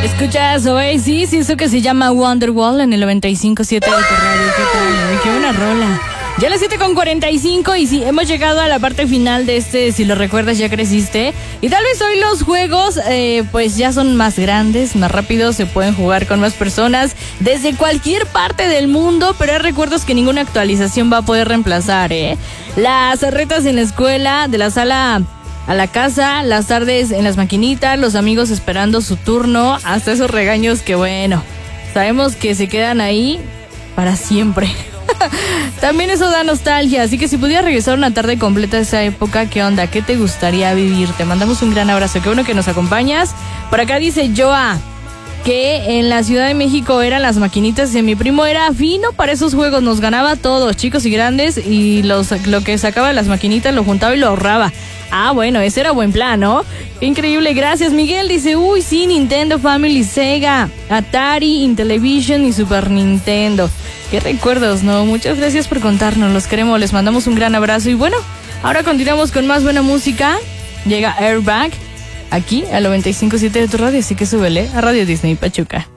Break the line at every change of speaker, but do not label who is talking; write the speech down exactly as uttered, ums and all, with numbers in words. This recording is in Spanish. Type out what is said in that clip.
Escuchas Oasis y eso que se llama Wonderwall en el noventa y cinco punto siete de tu radio. ¿Qué tal? Me quedó una rola. Ya a las siete con cuarenta y cinco y sí, hemos llegado a la parte final de este, si lo recuerdas ya creciste. Y tal vez hoy los juegos eh, pues ya son más grandes, más rápidos, se pueden jugar con más personas desde cualquier parte del mundo, pero hay recuerdos que ninguna actualización va a poder reemplazar, ¿eh? Las retas en la escuela, de la sala a la casa, las tardes en las maquinitas, los amigos esperando su turno, hasta esos regaños que bueno, sabemos que se quedan ahí para siempre. También eso da nostalgia, así que si pudieras regresar una tarde completa a esa época, ¿qué onda? ¿Qué te gustaría vivir? Te mandamos un gran abrazo, qué bueno que nos acompañas. Por acá dice Joa que en la Ciudad de México eran las maquinitas y mi primo era fino para esos juegos, nos ganaba todos, chicos y grandes, y los, lo que sacaba de las maquinitas lo juntaba y lo ahorraba. Ah, bueno, ese era buen plan, ¿no? Qué increíble, gracias. Miguel dice, uy, sí, Nintendo, Family, Sega, Atari, Intellivision y Super Nintendo. Qué recuerdos, ¿no? Muchas gracias por contarnos, los queremos, les mandamos un gran abrazo. Y bueno, ahora continuamos con más buena música. Llega Airbag aquí a noventa y cinco punto siete de tu radio, así que súbele a Radio Disney Pachuca.